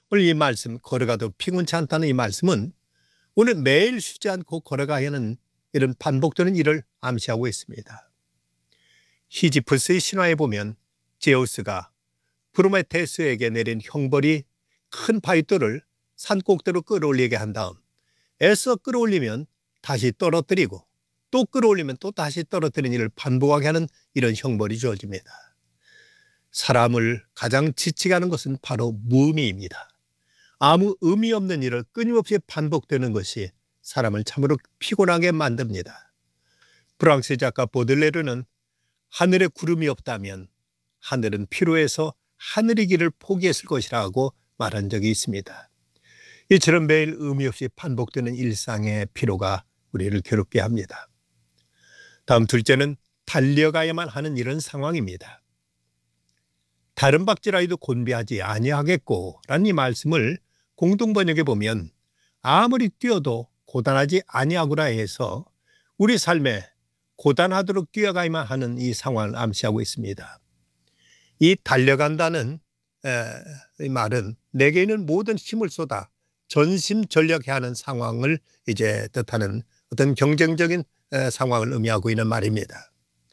오늘 이 말씀 걸어가도 피곤치 않다는 이 말씀은 오늘 매일 쉬지 않고 걸어가야 하는 이런 반복되는 일을 암시하고 있습니다. 히지프스의 신화에 보면 제우스가 프로메테우스에게 내린 형벌이 큰 바위돌을 산 꼭대로 끌어올리게 한 다음 애써 끌어올리면 다시 떨어뜨리고 또 끌어올리면 또 다시 떨어뜨리는 일을 반복하게 하는 이런 형벌이 주어집니다. 사람을 가장 지치게 하는 것은 바로 무의미입니다. 아무 의미 없는 일을 끊임없이 반복되는 것이 사람을 참으로 피곤하게 만듭니다. 프랑스 작가 보들레르는 하늘에 구름이 없다면 하늘은 피로해서 하늘이기를 포기했을 것이라고 말한 적이 있습니다. 이처럼 매일 의미 없이 반복되는 일상의 피로가 우리를 괴롭게 합니다. 다음 둘째는 달려가야만 하는 이런 상황입니다. 다른 박질하여도 곤비하지 아니하겠고 라는 이 말씀을 공동번역에 보면 아무리 뛰어도 고단하지 아니하구라 해서 우리 삶에 고단하도록 뛰어가야만 하는 이 상황을 암시하고 있습니다. 이 달려간다는 이 말은 내게 있는 모든 힘을 쏟아 전심전력해야 하는 상황을 이제 뜻하는 어떤 경쟁적인 상황을 의미하고 있는 말입니다.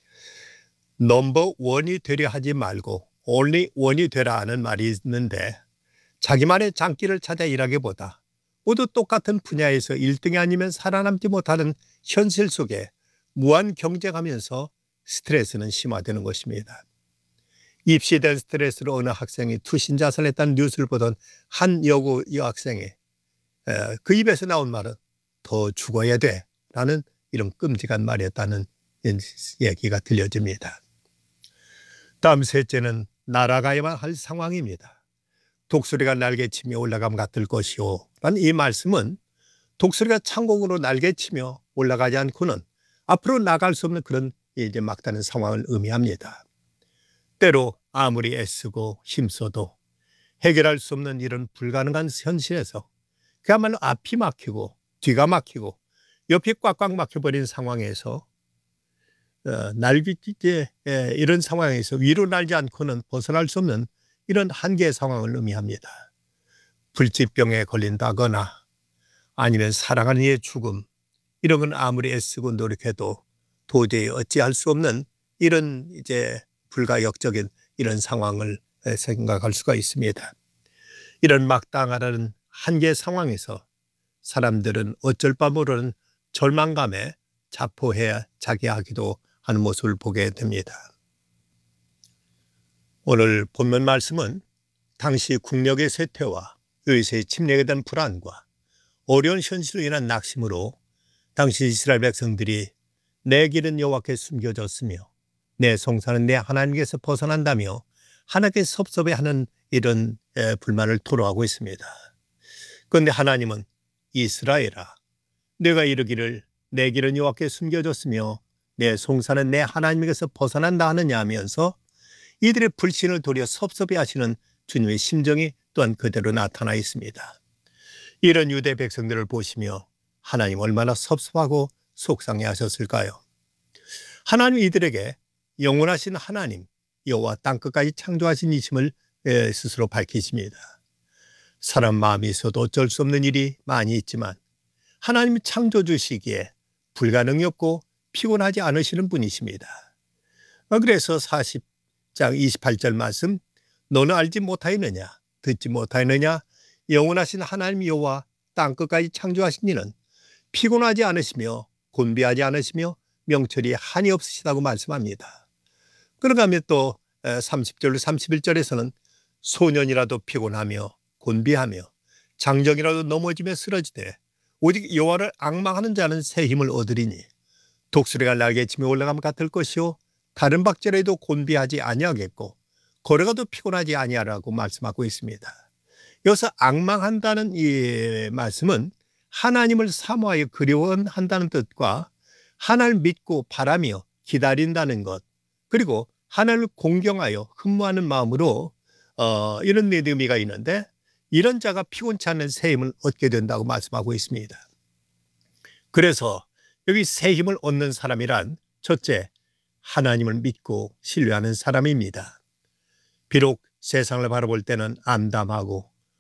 넘버 원이 되려 하지 말고 only 원이 되라 하는 말이 있는데 자기만의 장기를 찾아 일하기보다 모두 똑같은 분야에서 1등이 아니면 살아남지 못하는 현실 속에 무한 경쟁하면서 스트레스는 심화되는 것입니다. 입시된 스트레스로 어느 학생이 투신 자살했다는 뉴스를 보던 한 여고 여학생이 그 입에서 나온 말은 더 죽어야 돼 라는 이런 끔찍한 말이었다는 얘기가 들려집니다. 다음 셋째는 날아가야만 할 상황입니다. 독수리가 날개치며 올라가면 같을 것이요 라는 이 말씀은 독수리가 창공으로 날개치며 올라가지 않고는 앞으로 나갈 수 없는 그런 이제 막다른 상황을 의미합니다. 때로 아무리 애쓰고 힘써도 해결할 수 없는 이런 불가능한 현실에서 그야말로 앞이 막히고 뒤가 막히고 옆이 꽉꽉 막혀버린 상황에서 이런 상황에서 위로 날지 않고는 벗어날 수 없는 이런 한계의 상황을 의미합니다. 불치병에 걸린다거나 아니면 사랑하는 이의 죽음, 이런 건 아무리 애쓰고 노력해도 도저히 어찌할 수 없는 이런 이제 불가역적인 이런 상황을 생각할 수가 있습니다. 이런 막당하다는 한계 상황에서 사람들은 어쩔 바 모르는 절망감에 자포해 자기하기도 하는 모습을 보게 됩니다. 오늘 본문 말씀은 당시 국력의 쇠퇴와 의세의 침략에 대한 불안과 어려운 현실로 인한 낙심으로 당시 이스라엘 백성들이 내 길은 여호와께 숨겨졌으며 내 성산은 내 하나님께서 벗어난다며 하나님께 섭섭해하는 이런 불만을 토로하고 있습니다. 그런데 하나님은 이스라엘아 내가 이르기를 내 길은 여호와께 숨겨졌으며 내 송사는 내 하나님께서 벗어난다 하느냐 하면서 이들의 불신을 도리어 섭섭해하시는 주님의 심정이 또한 그대로 나타나 있습니다. 이런 유대 백성들을 보시며 하나님 얼마나 섭섭하고 속상해하셨을까요? 하나님 이들에게 영원하신 하나님 여호와 땅끝까지 창조하신 이심을 스스로 밝히십니다. 사람 마음이 있어도 어쩔 수 없는 일이 많이 있지만 하나님이 창조주시기에 불가능이 없고 피곤하지 않으시는 분이십니다. 그래서 40장 28절 말씀 너는 알지 못하였느냐 듣지 못하였느냐 영원하신 하나님 여호와 땅끝까지 창조하신 이는 피곤하지 않으시며 곤비하지 않으시며 명철이 한이 없으시다고 말씀합니다. 그런가 하면 또 30절로 31절에서는 소년이라도 피곤하며 곤비하며 장정이라도 넘어지며 쓰러지되 오직 여호와를 앙망하는 자는 새 힘을 얻으리니 독수리가 날개치며 올라가면 같을 것이요 다른 박질에도 곤비하지 아니하겠고 걸어가도 피곤하지 아니하라고 말씀하고 있습니다. 여기서 앙망한다는 이 말씀은 하나님을 사모하여 그리워한다는 뜻과 하나님을 믿고 바라며 기다린다는 것 그리고 하나님을 공경하여 흠모하는 마음으로 이런 의미가 있는데 이런 자가 피곤치 않은 새 힘을 얻게 된다고 말씀하고 있습니다. 그래서 여기 새 힘을 얻는 사람이란 첫째 하나님을 믿고 신뢰하는 사람입니다. 비록 세상을 바라볼 때는 암담하고